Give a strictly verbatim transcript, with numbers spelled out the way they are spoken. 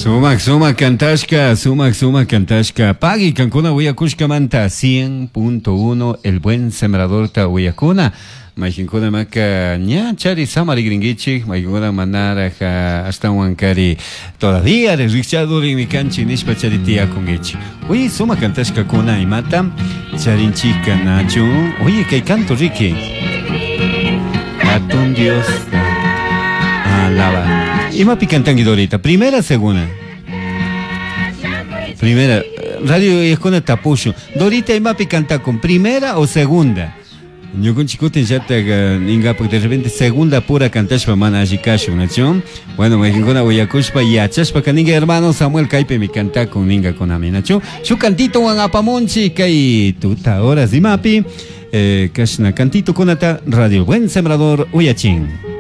Sumak, sumak cantashka, sumak, sumak cantashka. Pagi cancuna huyakushka manta cien punto uno, el buen sembrador ta huyakuna. Majinkuna maka ña chari samari gringichi, majinkuna manara hasta huancari todavía de richado mi canchi nishpa chari tia kungichi. Oye, suma cantashka kuna y mata charinchica nacho. Oye, que canto Ricky. Atún Dios. Alaba. Y más picantangi Dorita. Primera, segunda. Primera. Radio y con tapucho. Dorita y más picanta con primera o segunda. Yo con chicote ya te ninga porque de repente segunda pura cantashpa mana ajikashu, ¿no? Bueno, me dijo voy a cushpa y achashpa que ninga hermano Samuel Caipe mi canta con ninga con ami, ¿no? Su cantito wan apamonchi kai tuta horas y mapi. Eh, kashna cantito con ata radio buen sembrador uyachin.